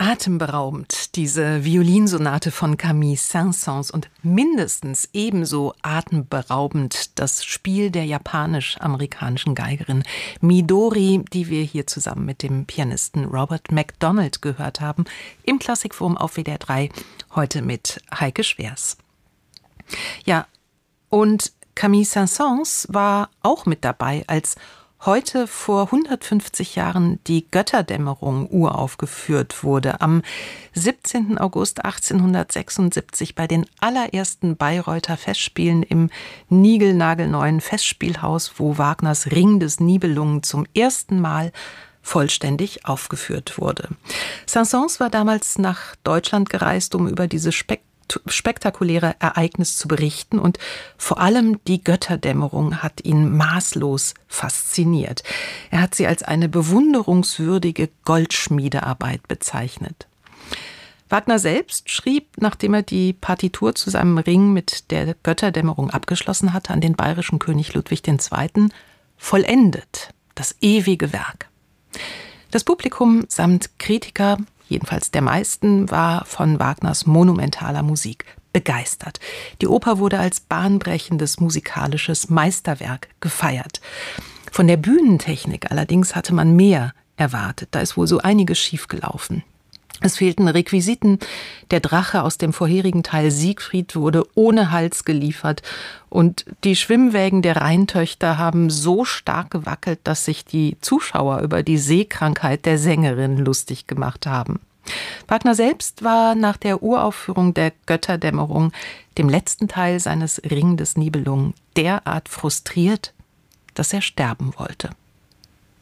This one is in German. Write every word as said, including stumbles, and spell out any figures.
Atemberaubend, diese Violinsonate von Camille Saint-Saëns, und mindestens ebenso atemberaubend das Spiel der japanisch-amerikanischen Geigerin Midori, die wir hier zusammen mit dem Pianisten Robert MacDonald gehört haben, im Klassikforum auf W D R drei, heute mit Heike Schwers. Ja, und Camille Saint-Saëns war auch mit dabei, als heute vor hundertfünfzig Jahren die Götterdämmerung uraufgeführt wurde. Am siebzehnten August achtzehnhundertsechsundsiebzig bei den allerersten Bayreuther Festspielen im niegelnagelneuen Festspielhaus, wo Wagners Ring des Nibelungen zum ersten Mal vollständig aufgeführt wurde. Saint-Saëns war damals nach Deutschland gereist, um über diese Spek spektakuläre Ereignis zu berichten, und vor allem die Götterdämmerung hat ihn maßlos fasziniert. Er hat sie als eine bewunderungswürdige Goldschmiedearbeit bezeichnet. Wagner selbst schrieb, nachdem er die Partitur zu seinem Ring mit der Götterdämmerung abgeschlossen hatte, an den bayerischen König Ludwig der Zweite: vollendet, das ewige Werk. Das Publikum samt Kritiker, jedenfalls der meisten, war von Wagners monumentaler Musik begeistert. Die Oper wurde als bahnbrechendes musikalisches Meisterwerk gefeiert. Von der Bühnentechnik allerdings hatte man mehr erwartet. Da ist wohl so einiges schiefgelaufen. Es fehlten Requisiten. Der Drache aus dem vorherigen Teil Siegfried wurde ohne Hals geliefert. Und die Schwimmwägen der Rheintöchter haben so stark gewackelt, dass sich die Zuschauer über die Seekrankheit der Sängerin lustig gemacht haben. Wagner selbst war nach der Uraufführung der Götterdämmerung, dem letzten Teil seines Ring des Nibelungen, derart frustriert, dass er sterben wollte.